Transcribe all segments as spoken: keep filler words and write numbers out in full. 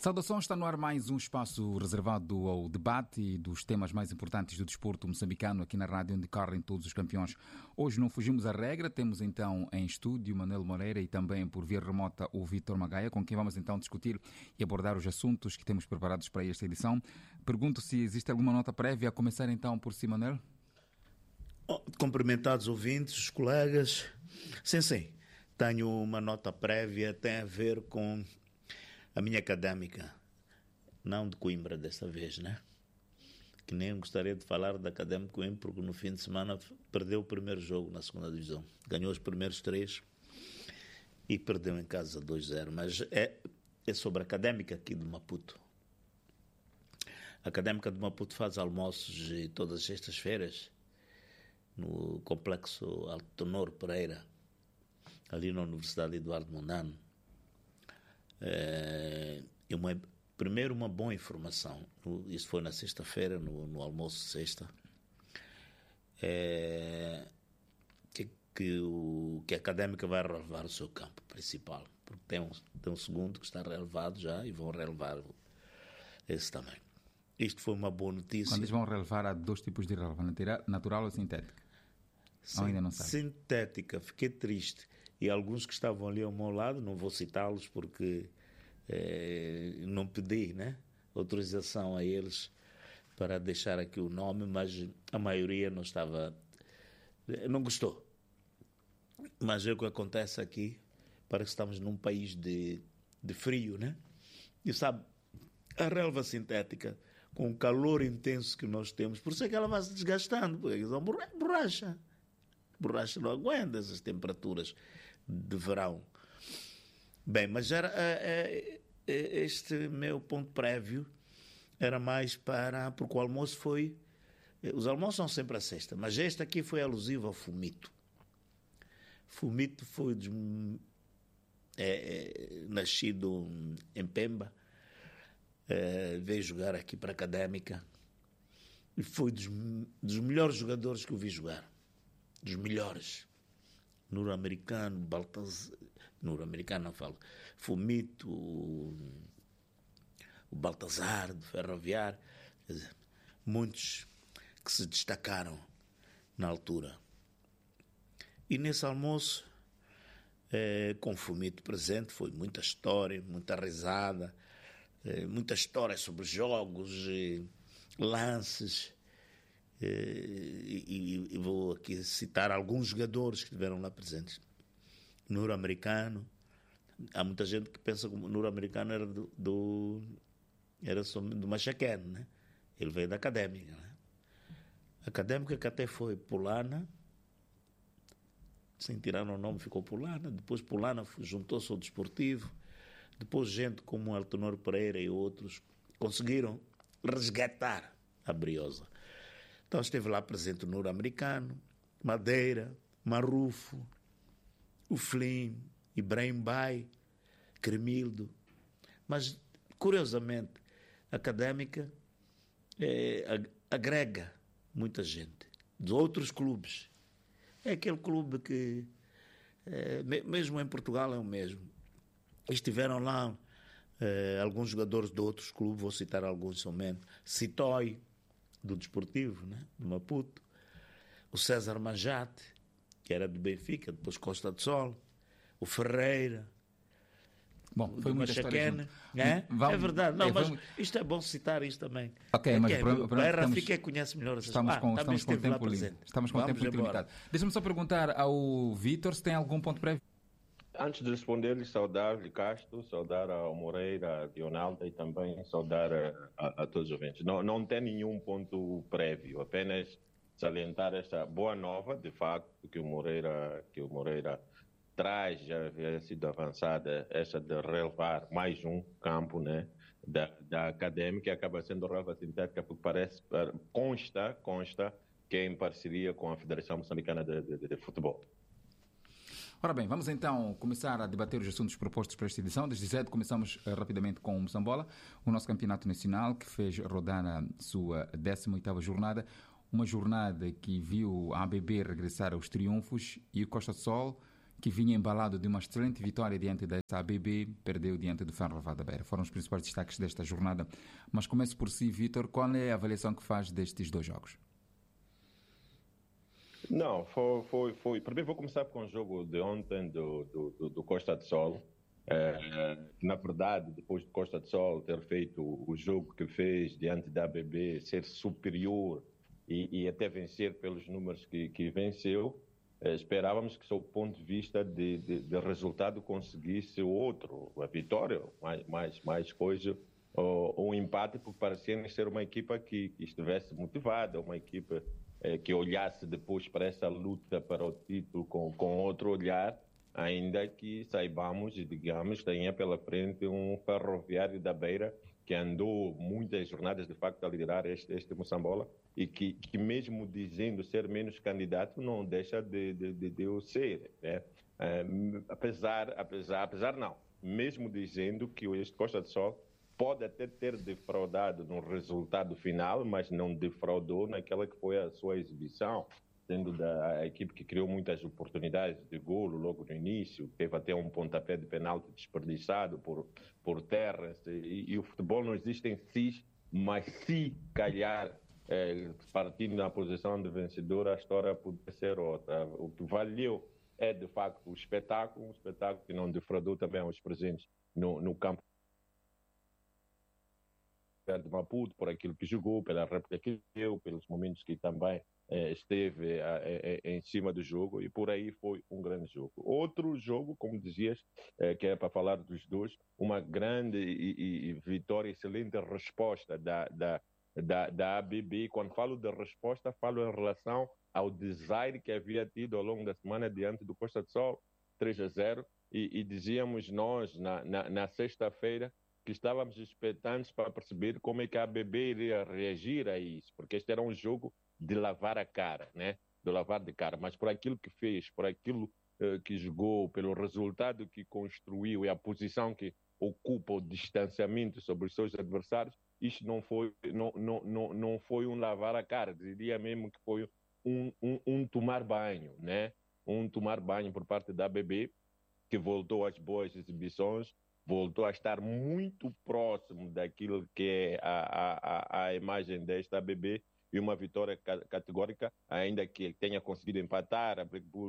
Saudação, está no ar mais um espaço reservado ao debate e dos temas mais importantes do desporto moçambicano aqui na rádio onde correm todos os campeões. Hoje não fugimos à regra, temos então em estúdio Manuel Moreira e também por via remota o Vítor Magaia, com quem vamos então discutir e abordar os assuntos que temos preparados para esta edição. Pergunto se existe alguma nota prévia, a começar então por si, Manuel. Oh, cumprimentados ouvintes, os colegas. Sim, sim, tenho uma nota prévia, tem a ver com a minha académica, não de Coimbra desta vez, né? Que nem gostaria de falar da Académica de Coimbra, porque no fim de semana perdeu o primeiro jogo na segunda divisão. Ganhou os primeiros três e perdeu em casa dois a zero. Mas é, é sobre a Académica aqui de Maputo. A Académica de Maputo faz almoços todas as sextas-feiras no Complexo Altenor Pereira, ali na Universidade Eduardo Mondlane. É, uma, primeiro, uma boa informação. Isso foi na sexta-feira, no, no almoço de sexta. É, que, que, o, que a Académica vai relevar o seu campo principal. Porque tem um, tem um segundo que está relevado já e vão relevar esse também. Isto foi uma boa notícia. Quando eles vão relevar, há dois tipos de relevância, natural ou sintética? Sim, ainda não sabe. Sintética, fiquei triste. E alguns que estavam ali ao meu lado, não vou citá-los porque eh, não pedi, né, autorização a eles para deixar aqui o nome, mas a maioria não estava, não gostou. Mas é o que acontece aqui, parece que estamos num país de, de frio, né? E sabe, a relva sintética, com o calor intenso que nós temos, por isso é que ela vai se desgastando, porque eles são borracha. Borracha não aguenta essas temperaturas de verão. Bem, mas era, é, é, este meu ponto prévio era mais para... Porque o almoço foi... Os almoços são sempre a sexta, mas este aqui foi alusivo ao Fumito. Fumito foi dos, é, é, nascido em Pemba, é, veio jogar aqui para a Académica e foi dos, dos melhores jogadores que eu vi jogar. Dos melhores. Nuro-americano, Baltazar, Nuro-americano não falo, Fumito, o, o Baltazar, do Ferroviário, quer dizer, muitos que se destacaram na altura. E nesse almoço, é, com o Fumito presente, foi muita história, muita risada, é, muita história sobre jogos, e lances. E, e, e vou aqui citar alguns jogadores que estiveram lá presentes. Nuro-americano, há muita gente que pensa que o Nuro-americano era do, do era só do Machaqueno, né? Ele veio da Académica, né? A Académica que até foi Pulana, sem tirar o nome ficou Pulana, depois Pulana juntou-se ao Desportivo, depois gente como Altenor Pereira e outros conseguiram resgatar a Briosa. Então esteve lá presente o Nuro-americano, Madeira, Marrufo, o Flim, Ibrahim Bay, Cremildo. Mas, curiosamente, a Académica é, agrega muita gente de outros clubes. É aquele clube que, é, mesmo em Portugal, é o mesmo. Estiveram lá é, alguns jogadores de outros clubes, vou citar alguns somente. Citói, do Desportivo, né? Do Maputo, o César Manjate, que era do Benfica, depois Costa do Sol, o Ferreira, bom, foi muita história. É? Vamos, é verdade, não, é, mas vamos... isto é bom citar isto também. Ok, é mas é, pronto, pronto, a estamos, Rafica conhece melhor essas estamos com, ah, estamos com tempo limitado. Estamos com Vamos tempo limitado. Deixa-me só perguntar ao Vítor se tem algum ponto prévio. Antes de responder-lhe, saudar-lhe Castro, saudar ao Moreira, a Dionalda e também saudar a, a, a todos os ouvintes. Não, não tem nenhum ponto prévio, apenas salientar esta boa nova, de facto, que o Moreira, que o Moreira traz, já havia sido avançada, esta de relevar mais um campo, né, da, da Académica, que acaba sendo relva sintética, porque parece, consta, consta que é em parceria com a Federação Moçambicana de, de, de Futebol. Ora bem, vamos então começar a debater os assuntos propostos para esta edição. Desde cedo começamos uh, rapidamente com o Moçambola, o nosso campeonato nacional que fez rodar a sua décima oitava jornada. Uma jornada que viu a A B B regressar aos triunfos e o Costa do Sol que vinha embalado de uma excelente vitória diante da A B B, perdeu diante do Ferroviário da Beira. Foram os principais destaques desta jornada. Mas começo por si, Vítor, qual é a avaliação que faz destes dois jogos? Não, foi, foi, foi. Primeiro vou começar com o jogo de ontem do, do, do Costa do Sol. É, na verdade, depois do Costa do Sol ter feito o jogo que fez diante da A B B, ser superior e, e até vencer pelos números que, que venceu, é, esperávamos que, sob o ponto de vista de, de, de resultado, conseguisse outro, a vitória, mais, mais, mais coisa, ou, ou um empate, porque parecia ser uma equipa que, que estivesse motivada, uma equipa é, que olhasse depois para essa luta para o título com, com outro olhar, ainda que saibamos e digamos tenha pela frente um Ferroviário da Beira que andou muitas jornadas de facto a liderar este, este Moçambola e que, que mesmo dizendo ser menos candidato não deixa de, de, de, de o ser, né? Um, apesar, apesar, apesar não, mesmo dizendo que este Costa do Sol pode até ter defraudado no resultado final, mas não defraudou naquela que foi a sua exibição, sendo da a equipe que criou muitas oportunidades de golo logo no início, teve até um pontapé de penalti desperdiçado por, por terras, e, e o futebol não existe em si, mas se calhar, é, partindo na posição de vencedor, a história poderia ser outra. O que valeu é, de facto, o espetáculo, um espetáculo que não defraudou também aos presentes no, no campo de Maputo, por aquilo que jogou, pela réplica que deu, pelos momentos que também eh, esteve eh, eh, em cima do jogo, e por aí foi um grande jogo. Outro jogo, como dizias, eh, que é para falar dos dois, uma grande e, e, e vitória, excelente resposta da, da, da, da A B B. Quando falo de resposta, falo em relação ao desaire que havia tido ao longo da semana diante do Costa do Sol, três a zero, e, e dizíamos nós, na, na, na sexta-feira, que estávamos expectantes para perceber como é que a A B B iria reagir a isso, porque este era um jogo de lavar a cara, né? De lavar de cara, mas por aquilo que fez, por aquilo uh, que jogou, pelo resultado que construiu e a posição que ocupa, o distanciamento sobre os seus adversários, isto não foi, não, não, não, não foi um lavar a cara, diria mesmo que foi um, um, um tomar banho, né? Um tomar banho por parte da A B B, que voltou às boas exibições, voltou a estar muito próximo daquilo que é a, a, a imagem desta A B B, e uma vitória categórica, ainda que tenha conseguido empatar a,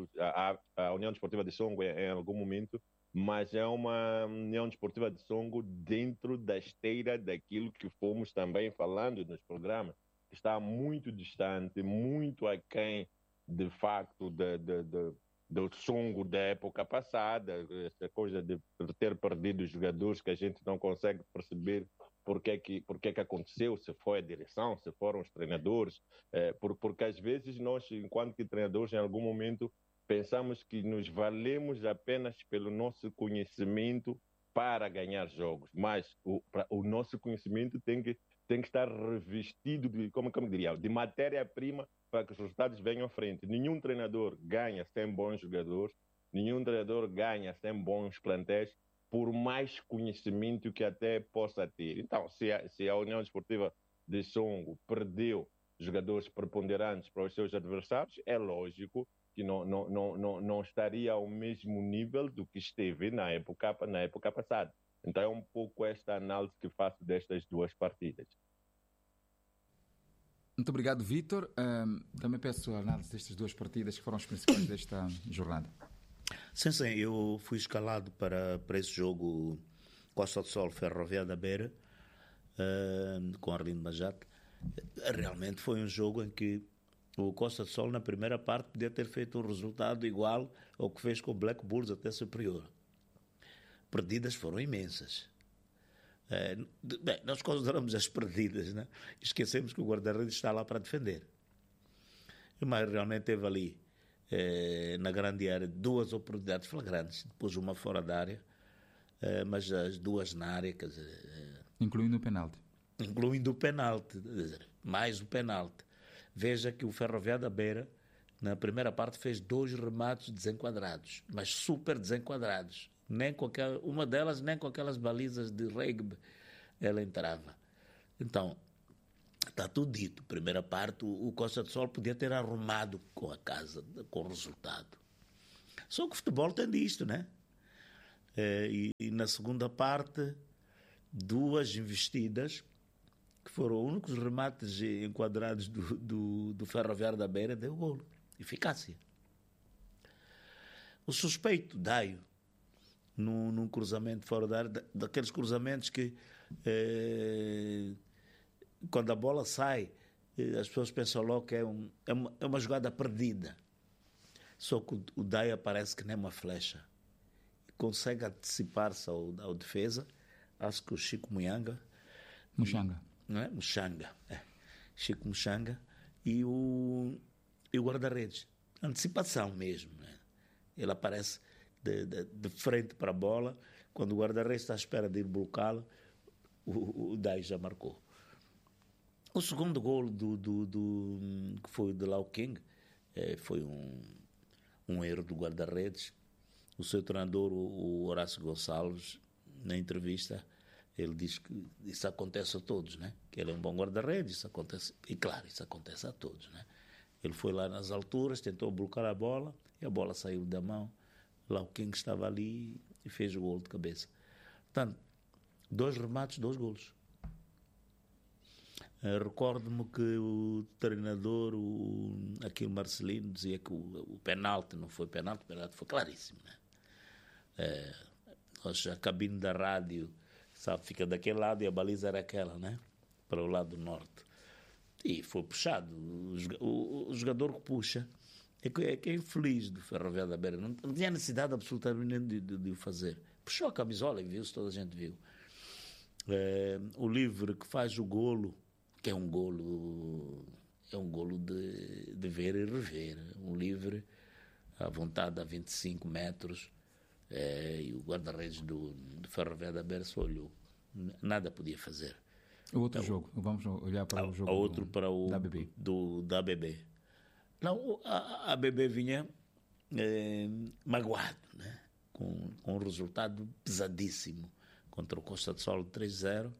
a, a União Desportiva de Songo em, em algum momento, mas é uma União Desportiva de Songo dentro da esteira daquilo que fomos também falando nos programas, que está muito distante, muito aquém, de facto, de, de, de do Songo da época passada, essa coisa de ter perdido os jogadores que a gente não consegue perceber porque é que, porque é que aconteceu, se foi a direção, se foram os treinadores, é, por, porque às vezes nós, enquanto que treinadores, em algum momento pensamos que nos valemos apenas pelo nosso conhecimento para ganhar jogos, mas o, pra, o nosso conhecimento tem que, tem que estar revestido de, como, como diria, de matéria-prima para que os resultados venham à frente. Nenhum treinador ganha sem bons jogadores, nenhum treinador ganha sem bons plantéis, por mais conhecimento que até possa ter. Então, se a, se a União Desportiva de Songo perdeu jogadores preponderantes para os seus adversários, é lógico que não, não, não, não, não estaria ao mesmo nível do que esteve na época, na época passada. Então, é um pouco esta análise que faço destas duas partidas. Muito obrigado, Vítor. Um, também peço a análise destas duas partidas que foram as principais desta jornada. Sim, sim, eu fui escalado para, para esse jogo Costa do Sol, Ferroviário da Beira, uh, com Arlindo Majate. Realmente foi um jogo em que o Costa do Sol, na primeira parte, podia ter feito um resultado igual ao que fez com o Black Bulls, até superior. Perdidas foram imensas. É, bem, nós consideramos as perdidas, né? Esquecemos que o guarda-redes está lá para defender. Mas realmente teve ali, é, na grande área, duas oportunidades flagrantes, depois uma fora da área, é, mas as duas na área, quer dizer, é, incluindo o penalti. Incluindo o penalti, quer dizer, mais o penalti. Veja que o Ferroviário da Beira, na primeira parte, fez dois remates desenquadrados, mas super desenquadrados. Nem com aquela, uma delas, nem com aquelas balizas de rugby, ela entrava. Então, está tudo dito. Primeira parte, o, o Costa do Sol podia ter arrumado com a casa, com o resultado. Só que o futebol tem disto, né? É, e, e na segunda parte, duas investidas, que foram os únicos remates enquadrados do, do, do Ferroviário da Beira, deu golo. Eficácia. O suspeito, Daio, num, num cruzamento fora da área, daqueles cruzamentos que é, quando a bola sai, as pessoas pensam logo que é, um, é, uma, é uma jogada perdida. Só que o, o Daio aparece que nem uma flecha. Consegue antecipar-se ao, ao defesa. Acho que o Chico Muianga. Muxanga. Não é? Muxanga. É. Chico Muxanga. E o, e o guarda-redes. Antecipação mesmo. Né? Ele aparece de, de, de frente para a bola. Quando o guarda-redes está à espera de ir blocá-lo, o, o Daio já marcou. O segundo golo do, do, do, que foi de Lau King é, foi um, um erro do guarda-redes. O seu treinador, o Horácio Gonçalves, na entrevista, ele diz que isso acontece a todos, né? Que ele é um bom guarda-redes, isso acontece, e claro, isso acontece a todos, né? Ele foi lá nas alturas, tentou bloquear a bola, e a bola saiu da mão. Lá o King estava ali e fez o golo de cabeça. Portanto, dois remates, dois golos. Uh, recordo-me que o treinador, o, aqui o Marcelino, dizia que o, o penalti não foi penalti, o penalti foi claríssimo, né? É, a cabine da rádio, sabe, fica daquele lado e a baliza era aquela, né? Para o lado norte. E foi puxado. O, o, o jogador que puxa é que é, que é infeliz do Ferroviário da Beira. Não, não tinha necessidade absolutamente de, de, de o fazer. Puxou a camisola e viu-se, toda a gente viu. É, o livre que faz o golo, que é um golo, é um golo de, de ver e rever. Um livre à vontade a vinte e cinco metros. É, e o guarda-redes do, do Ferroviário da Beira só olhou. Nada podia fazer. O outro então, jogo, vamos olhar para o jogo outro do, para o, da A B B. Do, da A B B. Não, a, a A B B vinha é, magoado, né? com, com um resultado pesadíssimo contra o Costa do Sol três a zero.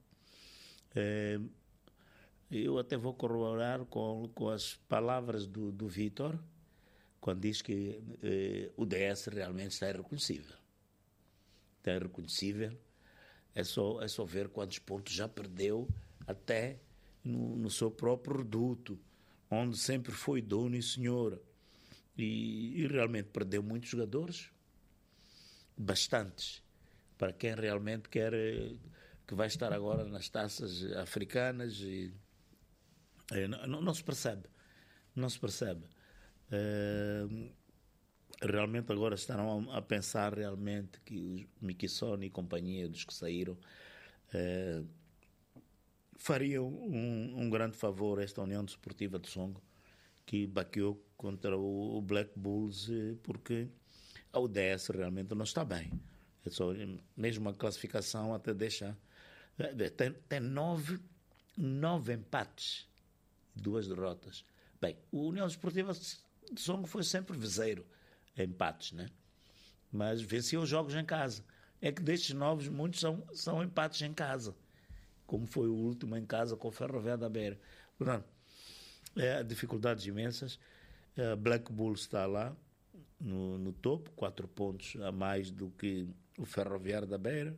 É, eu até vou corroborar com, com as palavras do, do Vítor, quando diz que eh, o D S realmente está irreconhecível. Está irreconhecível. É só, é só ver quantos pontos já perdeu até no, no seu próprio reduto, onde sempre foi dono e senhor. E, e realmente perdeu muitos jogadores, bastantes, para quem realmente quer, que vai estar agora nas taças africanas. E, eh, não, não se percebe. Não se percebe. Uh, realmente agora estarão a, a pensar realmente que o Mikissoni e companhia dos que saíram uh, fariam um, um grande favor a esta União Desportiva de Songo, que baqueou contra o, o Black Bulls, porque a U D S realmente não está bem. É só, mesmo a classificação até deixa tem, tem nove, nove empates e duas derrotas. Bem, a União Desportiva de Songo foi sempre viseiro em empates, né? Mas venceu os jogos em casa. É que destes novos, muitos são, são empates em casa, como foi o último em casa com o Ferroviário da Beira. Portanto, é, dificuldades imensas. A Black Bull está lá no, no topo, quatro pontos a mais do que o Ferroviário da Beira.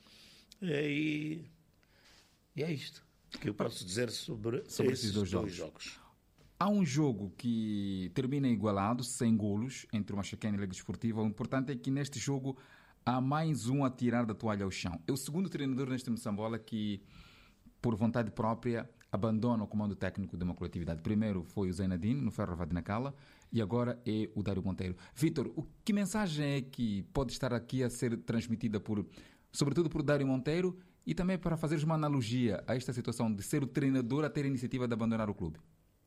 E, e é isto que eu posso dizer sobre, sobre esses dois, dois jogos. jogos. Há um jogo que termina igualado, sem golos, entre o Machacane e a Liga Desportiva. O importante é que neste jogo há mais um a tirar da toalha ao chão. É o segundo treinador neste Moçambola que, por vontade própria, abandona o comando técnico de uma coletividade. Primeiro foi o Zainadine, no Ferroviário de Nacala, e agora é o Dário Monteiro. Vítor, o que mensagem é que pode estar aqui a ser transmitida, por, sobretudo por Dário Monteiro, e também para fazeres uma analogia a esta situação de ser o treinador a ter a iniciativa de abandonar o clube?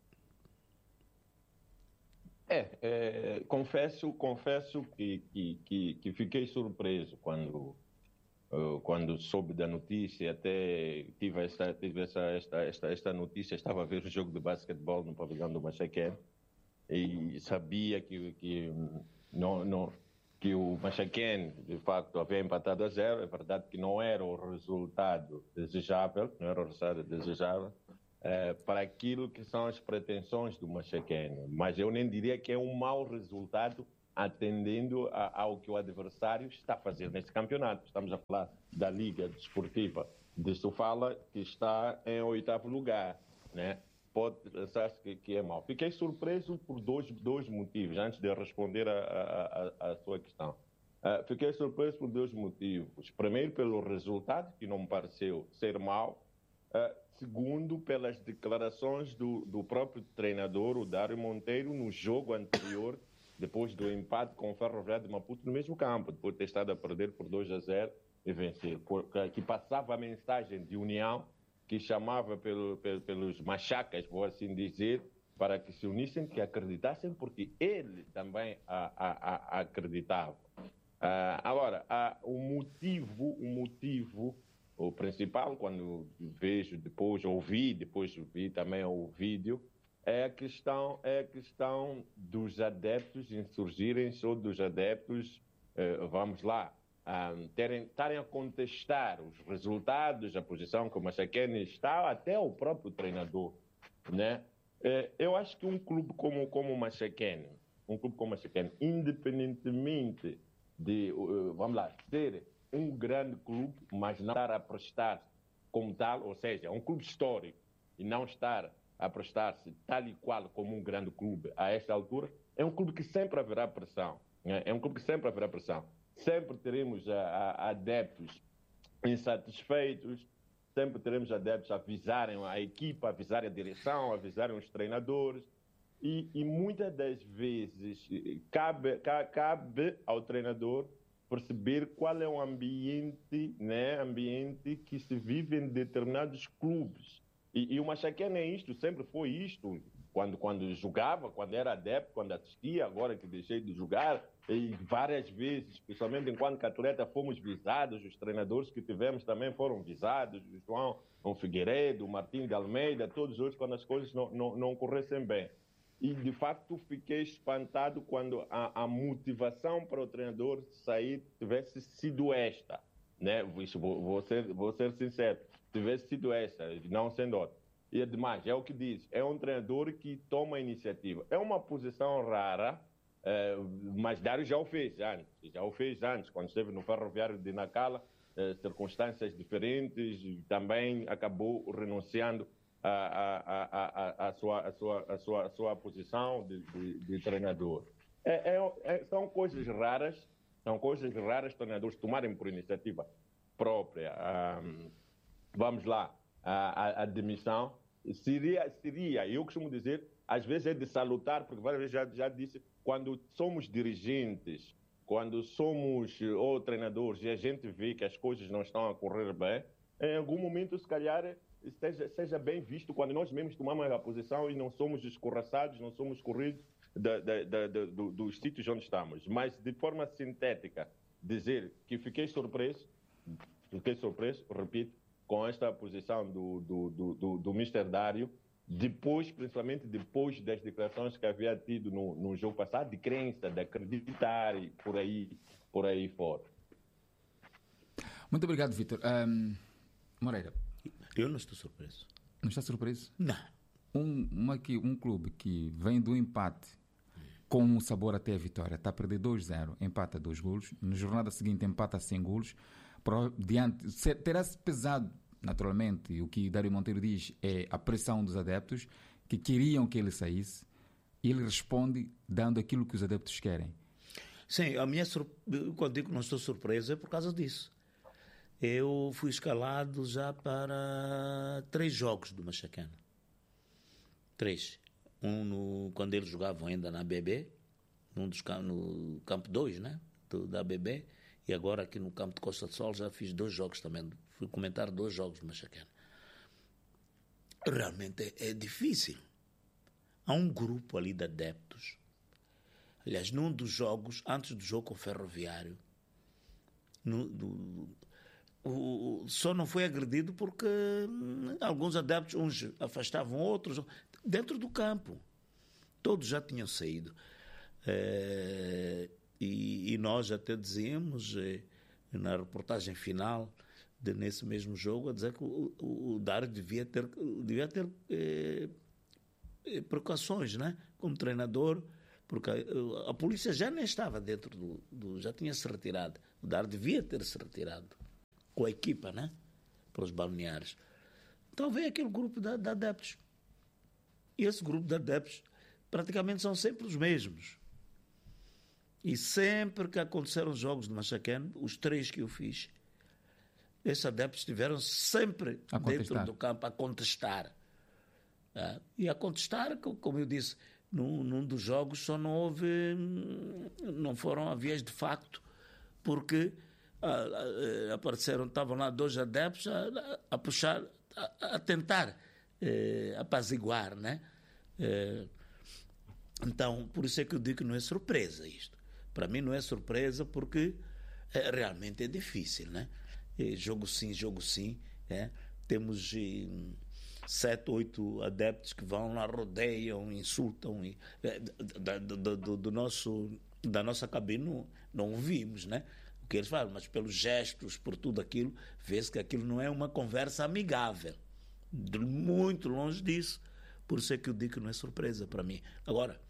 É, é, confesso, confesso que, que, que, que fiquei surpreso quando, uh, quando soube da notícia. Até tive, esta, tive essa, esta, esta, esta notícia, estava a ver o jogo de basquetebol no pavilhão do Machacane e sabia que, que, não, não, que o Machacane, de facto, havia empatado a zero. É verdade que não era o resultado desejável, não era o resultado desejável, Uh, para aquilo que são as pretensões do Machacane. Mas eu nem diria que é um mau resultado atendendo a, ao que o adversário está fazendo nesse campeonato. Estamos a falar da Liga Desportiva de Sofala, que está em oitavo lugar, né? Pode pensar que, que é mau. Fiquei surpreso por dois, dois motivos, antes de responder a, a, a sua questão. Uh, fiquei surpreso por dois motivos. Primeiro, pelo resultado, que não me pareceu ser mau. Uh, segundo, pelas declarações do, do próprio treinador, o Dário Monteiro, no jogo anterior, depois do empate com o Ferroviário de Maputo, no mesmo campo, depois de ter estado a perder por dois a zero e vencer. Por, que passava a mensagem de união, que chamava pelo, pelo, pelos machacas, vou assim dizer, para que se unissem, que acreditassem, porque ele também a, a, a acreditava. Uh, agora, uh, o motivo, o motivo, o principal, quando vejo depois, ouvi, depois vi também o vídeo, é a questão, é a questão dos adeptos insurgirem, ou dos adeptos, uh, vamos lá, um, terem, estarem a contestar os resultados, a posição que o Machaquene está, até o próprio treinador, né? Uh, eu acho que um clube como, como o Machaquene, um clube como o Machaquene, independentemente de, uh, vamos lá, ser um grande clube, mas não estar a prestar como tal, ou seja, é um clube histórico, e não estar a prestar-se tal e qual como um grande clube a esta altura, é um clube que sempre haverá pressão, né? É um clube que sempre haverá pressão. Sempre teremos a, a, adeptos insatisfeitos, sempre teremos adeptos a avisarem a equipa, a avisarem a direção, a avisarem os treinadores, e, e muitas das vezes cabe, cabe ao treinador perceber qual é o ambiente, né, ambiente que se vive em determinados clubes. E, e o Machaquene é isto, sempre foi isto, quando, quando jogava, quando era adepto, quando assistia, agora que deixei de jogar, e várias vezes, principalmente enquanto atleta, fomos visados, os treinadores que tivemos também foram visados, o João o Figueiredo, o Martim de Almeida, todos os outros, quando as coisas não, não, não corressem bem. E, de facto, fiquei espantado quando a, a motivação para o treinador sair tivesse sido esta, né? Isso, vou, vou, ser, vou ser sincero, tivesse sido esta, não sendo outra. E, ademais, é o que diz, é um treinador que toma a iniciativa. É uma posição rara, eh, mas Dário já o fez antes, já o fez antes, quando esteve no Ferroviário de Nacala, eh, circunstâncias diferentes, e também acabou renunciando A, a, a, a, sua, a, sua, a, sua, a sua posição de, de, de treinador. É, é, é, são coisas raras, são coisas raras treinadores tomarem por iniciativa própria. Um, vamos lá, a, a, a demissão seria, seria, eu costumo dizer, às vezes é de salutar, porque várias vezes já, já disse, quando somos dirigentes, quando somos ou treinadores e a gente vê que as coisas não estão a correr bem, em algum momento, se calhar, Seja, seja bem visto quando nós mesmos tomamos a posição e não somos escorraçados, não somos corridos da, da, da, da, do, dos sítios onde estamos. Mas, de forma sintética, dizer que fiquei surpreso, fiquei surpreso, repito, com esta posição do, do, do, do, do mister Dário, depois, principalmente depois das declarações que havia tido no, no jogo passado, de crença, de acreditar e por aí, por aí fora. Muito obrigado, Vítor. Um, Moreira. Eu não estou surpreso. Não está surpreso? Não. Um, uma que, um clube que vem do empate com um sabor até a vitória, está a perder dois a zero, empata a dois golos, na jornada seguinte empata a cem golos, diante, terá-se pesado, naturalmente, e o que Dário Monteiro diz é a pressão dos adeptos, que queriam que ele saísse, e ele responde dando aquilo que os adeptos querem. Sim, a minha sur... quando digo que não estou surpreso é por causa disso. Eu fui escalado já para três jogos do Machaquene. Três. Um no, quando eles jogavam ainda na B B, num dos, no campo dois, né? Do, da B B, e agora aqui no campo de Costa do Sol já fiz dois jogos também. Fui comentar dois jogos do Machaquene. Realmente é, é difícil. Há um grupo ali de adeptos. Aliás, num dos jogos, antes do jogo com o Ferroviário, no, do, O, só não foi agredido porque alguns adeptos, uns afastavam outros, dentro do campo. Todos já tinham saído. É, e, e nós até dizíamos, é, na reportagem final, de, nesse mesmo jogo, a dizer que o, o, o Dário devia ter, devia ter é, é, precauções, né? Como treinador, porque a, a polícia já nem estava dentro do, do... já tinha se retirado. O D A R devia ter se retirado com a equipa, né? Para os balneares. Então veio aquele grupo de, de adeptos. E esse grupo de adeptos praticamente são sempre os mesmos. E sempre que aconteceram os jogos de Machaquene, os três que eu fiz, esses adeptos estiveram sempre dentro do campo a contestar. Ah, e a contestar, como eu disse, num, num dos jogos só não houve, não foram a vias de facto, porque ah, ah, apareceram, estavam lá dois adeptos a, a, a puxar, a, a tentar eh, apaziguar, né? Eh, então, por isso é que eu digo que não é surpresa isto. Para mim não é surpresa porque é, realmente é difícil, né? É, jogo sim, jogo sim. É. Temos eh, sete, oito adeptos que vão lá, rodeiam, insultam. E, é, da, do, do, do nosso, da nossa cabine não, não ouvimos, né? O que eles falam, mas pelos gestos, por tudo aquilo, vê-se que aquilo não é uma conversa amigável. De muito longe disso. Por isso é que eu digo que não é surpresa para mim. Agora,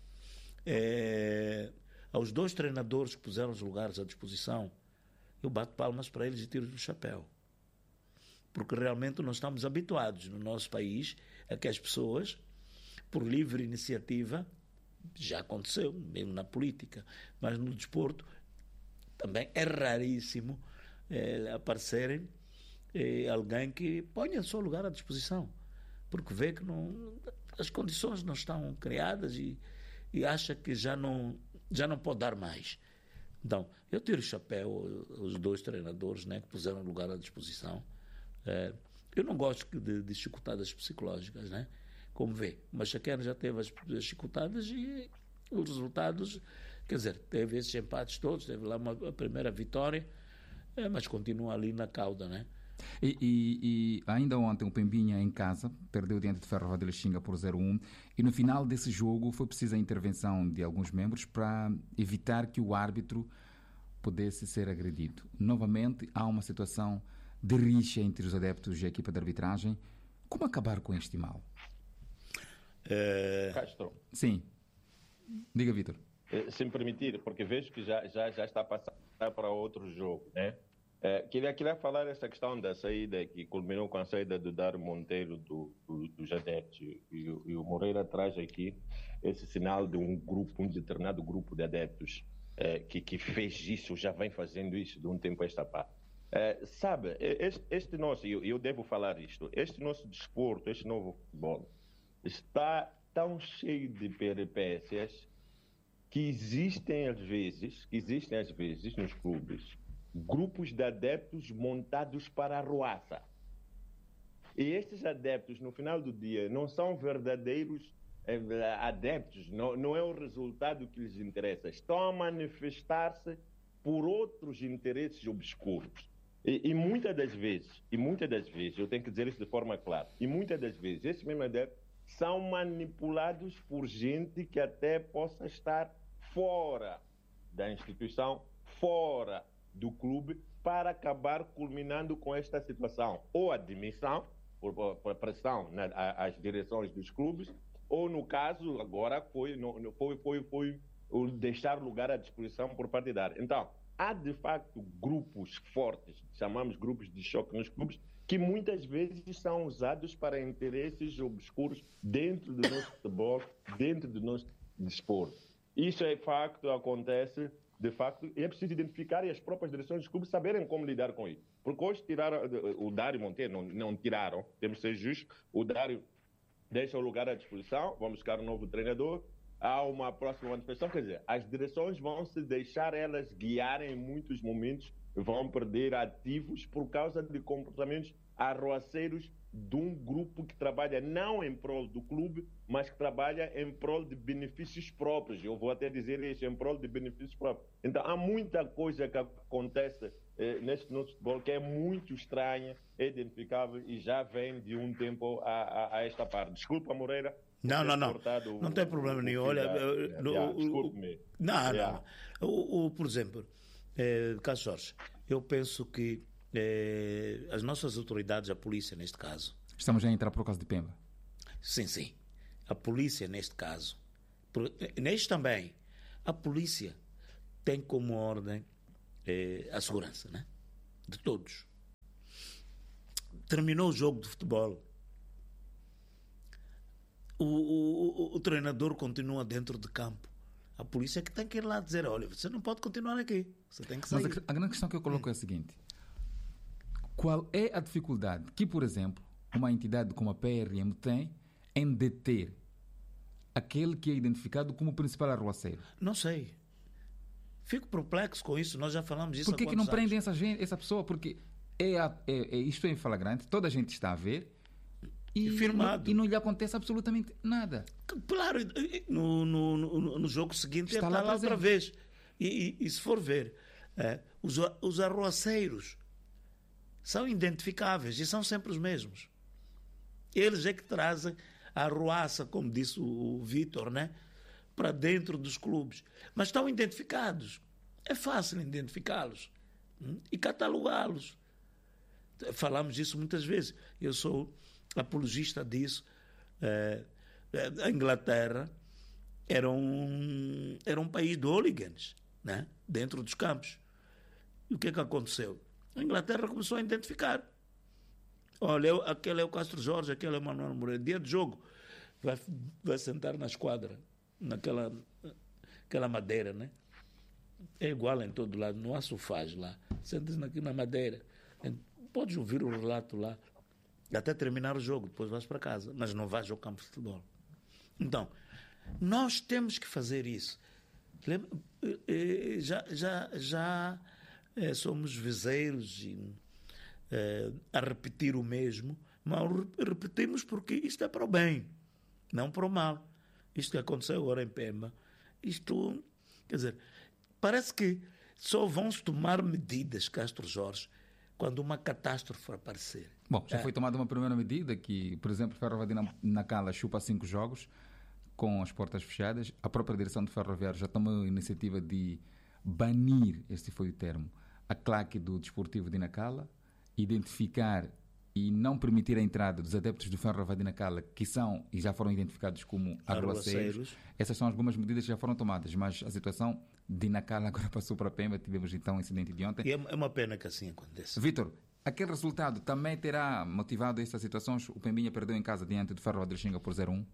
é, aos dois treinadores que puseram os lugares à disposição, eu bato palmas para eles e tiro do chapéu. Porque realmente nós estamos habituados no nosso país a que as pessoas, por livre iniciativa, já aconteceu, mesmo na política, mas no desporto também é raríssimo é, aparecerem é, alguém que ponha o seu lugar à disposição. Porque vê que não, as condições não estão criadas e, e acha que já não, já não pode dar mais. Então, eu tiro o chapéu aos dois treinadores, né, que puseram o lugar à disposição. É, eu não gosto de, de chicotadas psicológicas, né? Como vê, mas Machaquene já teve as, as chicotadas e os resultados, quer dizer, teve esses empates todos, teve lá uma, a primeira vitória, é, mas continua ali na cauda, né? E, e, e ainda ontem o Pembinha em casa perdeu diante de Ferro de Lixinga por zero a um e no final desse jogo foi precisa a intervenção de alguns membros para evitar que o árbitro pudesse ser agredido. Novamente há uma situação de rixa entre os adeptos e a equipa de arbitragem. Como acabar com este mal? É... Castro. Sim. Diga, Vítor. Se me permitir, porque vejo que já, já, já está a passar para outro jogo, né? É, queria, queria falar essa questão da saída que culminou com a saída do Dário Monteiro do, do, dos adeptos e, e o Moreira traz aqui esse sinal de um grupo, um determinado grupo de adeptos é, que, que fez isso, já vem fazendo isso de um tempo a esta parte. É, sabe, este, este nosso, eu, eu devo falar isto, este nosso desporto, este novo futebol está tão cheio de peripécias que existem às vezes, que existem às vezes nos clubes grupos de adeptos montados para a ruaça. E estes adeptos, no final do dia, não são verdadeiros eh, adeptos, não, não é o resultado que lhes interessa. Estão a manifestar-se por outros interesses obscuros. E, e muitas das vezes, e muitas das vezes, eu tenho que dizer isso de forma clara, e muitas das vezes, esses mesmos adeptos são manipulados por gente que até possa estar fora da instituição, fora do clube, para acabar culminando com esta situação. Ou a demissão, por, por pressão né, às direções dos clubes, ou no caso, agora foi, no, foi, foi, foi o deixar lugar à disposição por parte da área. Então, há de facto grupos fortes, chamamos grupos de choque nos clubes, que muitas vezes são usados para interesses obscuros dentro do nosso futebol, dentro do nosso desporto. Isso é facto, acontece de facto, é preciso identificar e as próprias direções dos clubes saberem como lidar com isso. Porque hoje tiraram o Dário Monteiro, não, não tiraram, temos que ser justos, o Dário deixa o lugar à disposição, vamos buscar um novo treinador, há uma próxima manifestação, quer dizer, as direções vão se deixar elas guiarem em muitos momentos, vão perder ativos por causa de comportamentos arruaceiros de um grupo que trabalha não em prol do clube, mas que trabalha em prol de benefícios próprios. Eu vou até dizer isso, em prol de benefícios próprios. Então, há muita coisa que acontece eh, neste nosso futebol que é muito estranha, é identificável e já vem de um tempo a, a, a esta parte. Desculpa, Moreira. Não, não, não. Não o, tem problema nenhum. Olha, desculpe-me. Não, não. O, o, por exemplo, eh, Carlos Jorge, eu penso que Eh, as nossas autoridades, a polícia neste caso... Estamos já a entrar por causa de Pemba. Sim, sim. A polícia neste caso. Por, neste também. A polícia tem como ordem eh, a segurança, né? De todos. Terminou o jogo de futebol. O, o, o, o treinador continua dentro de campo. A polícia é que tem que ir lá dizer, olha, você não pode continuar aqui, você tem que sair. Mas a, a grande questão que eu coloco é a seguinte. Qual é a dificuldade que, por exemplo, uma entidade como a P R M tem em deter aquele que é identificado como o principal arruaceiro? Não sei. Fico perplexo com isso, nós já falamos disso. Por que, que não prendem essa, gente, essa pessoa? Porque é, a, é, é isto é em flagrante, toda a gente está a ver e, e, firmado. e não lhe acontece absolutamente nada. Claro, no, no, no, no jogo seguinte está ele lá, está lá outra vez. E, e, e se for ver, é, os, os arruaceiros são identificáveis e são sempre os mesmos. Eles é que trazem a arruaça, como disse o Vítor, né, para dentro dos clubes. Mas estão identificados. É fácil identificá-los hum, e catalogá-los. Falamos disso muitas vezes. Eu sou apologista disso. É, a Inglaterra era um, era um país de hooligans, né, dentro dos campos. E o que é que aconteceu? A Inglaterra começou a identificar. Olha, aquele é o Castro Jorge, aquele é o Manuel Moreira. Dia de jogo, vai, vai sentar na esquadra, naquela aquela madeira, né? É igual em todo lado, não há sofás lá. Senta-se aqui na madeira. Podes ouvir o relato lá, até terminar o jogo, depois vais para casa, mas não vais ao campo de futebol. Então, nós temos que fazer isso. Já, já, já é, somos vezeiros e, é, a repetir o mesmo, mas repetimos porque isto é para o bem, não para o mal. Isto que aconteceu agora em Pemba, isto, quer dizer, parece que só vão-se tomar medidas, Castro Jorge, quando uma catástrofe aparecer. Bom, já é. foi tomada uma primeira medida que, por exemplo, Ferroviário de Nacala chupa cinco jogos com as portas fechadas. A própria direção do Ferroviário já tomou a iniciativa de banir, este foi o termo, a claque do Desportivo de Nacala, identificar e não permitir a entrada dos adeptos do Ferroviário de Nacala, que são e já foram identificados como arruaceiros. Essas são algumas medidas que já foram tomadas, mas a situação de Nacala agora passou para Pemba. Tivemos então um incidente de ontem. E é uma pena que assim aconteça. Vítor, aquele resultado também terá motivado estas situações? O Pembinha perdeu em casa diante do Ferroviário de Xinga por zero a um?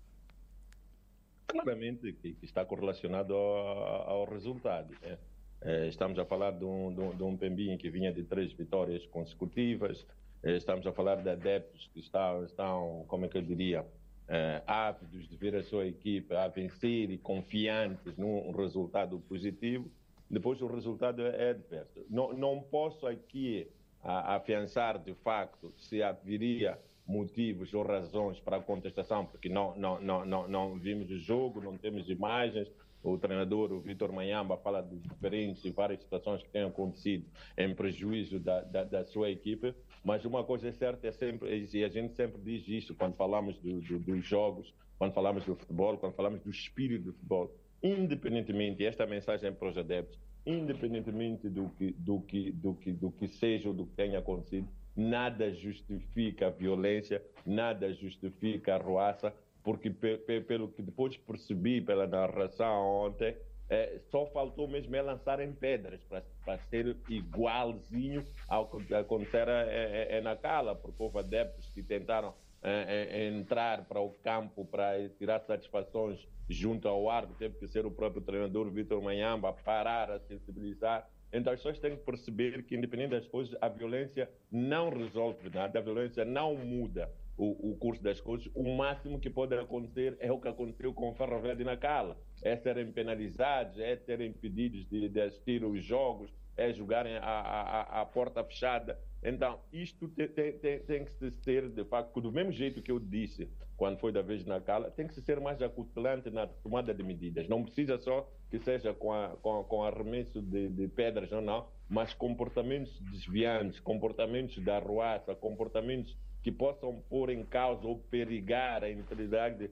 Claramente que está correlacionado ao, ao resultado. Né? É, estamos a falar de um, de, um, de um Pembinha que vinha de três vitórias consecutivas. É, estamos a falar de adeptos que estão, estão como é que eu diria, é, ávidos de ver a sua equipe a vencer e confiantes num resultado positivo. Depois o resultado é adverso. Não, não posso aqui a, afiançar de facto se haveria motivos ou razões para a contestação, porque não, não, não, não, não vimos o jogo, não temos imagens. O treinador, o Vítor Manhamba, fala de diferentes e várias situações que têm acontecido em prejuízo da, da, da sua equipe, mas uma coisa é certa, é sempre, e a gente sempre diz isso quando falamos do, do, dos jogos, quando falamos do futebol, quando falamos do espírito do futebol, independentemente, esta mensagem é para os adeptos, independentemente do que, do que, do que, do que seja ou do que tenha acontecido, nada justifica a violência, nada justifica a arruaça, porque pe, pe, pelo que depois percebi pela narração ontem, é, só faltou mesmo é lançarem pedras para ser igualzinho ao que acontecer é, é, é na Cala, porque houve adeptos que tentaram é, é, entrar para o campo para tirar satisfações junto ao árbitro, teve que ser o próprio treinador Vítor Manhamba a parar, a sensibilizar. Então as pessoas têm que perceber que, independente das coisas, a violência não resolve nada, a violência não muda o, o curso das coisas. O máximo que pode acontecer é o que aconteceu com o Ferroviário de Nacala, é serem penalizados, é serem impedidos de, de assistir os jogos, é jogarem a, a, a porta fechada. Então, isto tem, tem, tem que ser, de facto, do mesmo jeito que eu disse quando foi da vez na Cala, tem que ser mais acutilante na tomada de medidas. Não precisa só que seja com, a, com, com arremesso de, de pedras ou não, mas comportamentos desviantes, comportamentos da arruaça, comportamentos que possam pôr em causa ou perigar a integridade,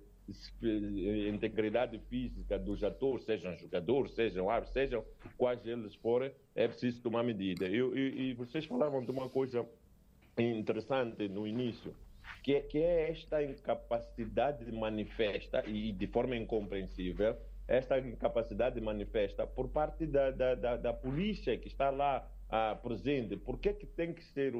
a integridade física dos atores, sejam jogadores, sejam árbitros, sejam quais eles forem, é preciso tomar medida. Eu, e, e vocês falavam de uma coisa interessante no início, que, que é esta incapacidade manifesta e de forma incompreensível esta incapacidade manifesta por parte da, da, da, da polícia que está lá ah, presente. Por que que tem que ser